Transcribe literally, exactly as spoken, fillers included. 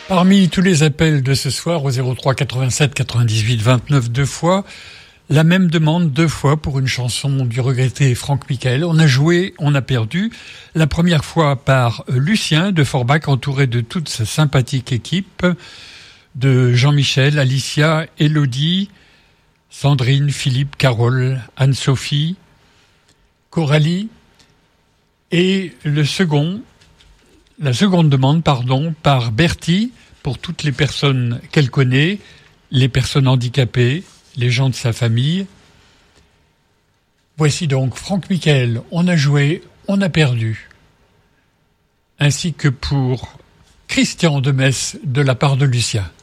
Parmi tous les appels de ce soir au zéro trois quatre-vingt-sept quatre-vingt-dix-huit vingt-neuf deux fois, la même demande deux fois pour une chanson du regretté Franck Michael. On a joué, on a perdu. La première fois par Lucien de Forbach, entouré de toute sa sympathique équipe, de Jean-Michel, Alicia, Élodie, Sandrine, Philippe, Carole, Anne-Sophie, Coralie. Et le second, la seconde demande, pardon, par Bertie, pour toutes les personnes qu'elle connaît, les personnes handicapées, les gens de sa famille. Voici donc Franck Michael, on a joué, on a perdu. Ainsi que pour Christian de Metz de la part de Lucien.